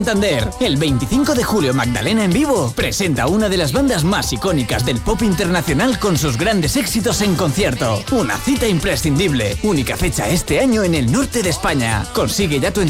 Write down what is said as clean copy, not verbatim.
Santander. El 25 de julio, Magdalena en Vivo presenta una de las bandas más icónicas del pop internacional con sus grandes éxitos en concierto. Una cita imprescindible. Única fecha este año en el norte de España. Consigue ya tu